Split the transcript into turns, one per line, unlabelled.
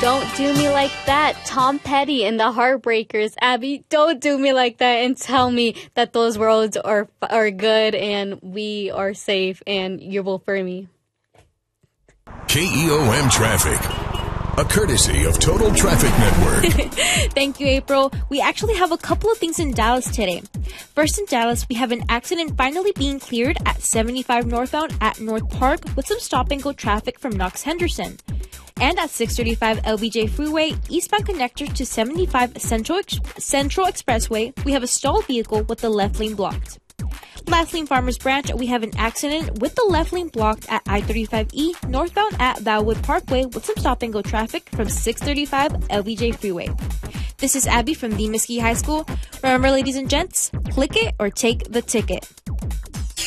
Don't do me like that. Tom Petty and the Heartbreakers. Abby, don't do me like that and tell me that those roads are good and we are safe and you will for me.
KEOM Traffic, a courtesy of Total Traffic Network.
Thank you, April. We actually have a couple of things in Dallas today. First, in Dallas, we have an accident finally being cleared at 75 northbound at North Park with some stop-and-go traffic from Knox Henderson. And at 635 LBJ Freeway, eastbound connector to 75 Central Expressway, we have a stalled vehicle with the left lane blocked. Lastly, in Farmers Branch, we have an accident with the left lane blocked at I-35E northbound at Valwood Parkway with some stop-and-go traffic from 635 LBJ Freeway. This is Abby from the Mesquite High School. Remember, ladies and gents, click it or take the ticket.